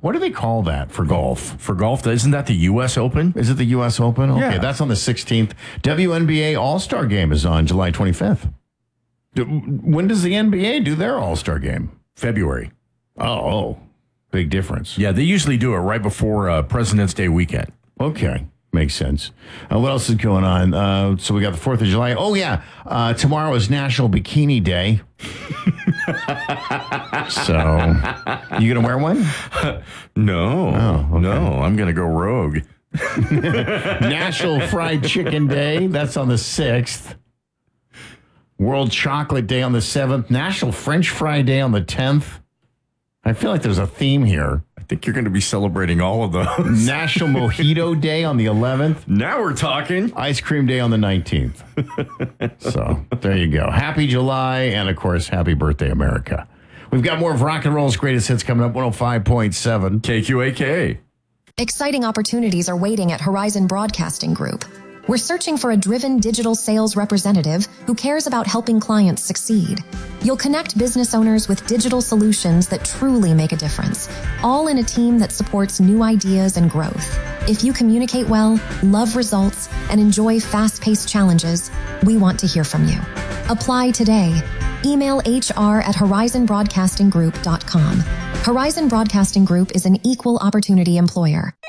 What do they call that for golf? For golf, isn't that the U.S. Open? Is it the U.S. Open? Okay, Yeah. that's on the 16th. WNBA All-Star Game is on July 25th. When does the NBA do their All-Star Game? February. Oh, big difference. Yeah, they usually do it right before President's Day weekend. Okay, makes sense. What else is going on? So we got the 4th of July. Oh, yeah. Tomorrow is National Bikini Day. So, you going to wear one? No. Oh, okay. No, I'm going to go rogue. National Fried Chicken Day. That's on the 6th. World Chocolate Day on the 7th. National French Fry Day on the 10th. I feel like there's a theme here. I think you're going to be celebrating all of those. National Mojito Day on the 11th. Now we're talking. Ice Cream Day on the 19th. So there you go. Happy July. And, of course, happy birthday, America. We've got more of Rock and Roll's greatest hits coming up, 105.7. KQAK. Exciting opportunities are waiting at Horizon Broadcasting Group. We're searching for a driven digital sales representative who cares about helping clients succeed. You'll connect business owners with digital solutions that truly make a difference, all in a team that supports new ideas and growth. If you communicate well, love results, and enjoy fast-paced challenges, we want to hear from you. Apply today. Email HR@horizonbroadcastinggroup.com. Horizon Broadcasting Group is an equal opportunity employer.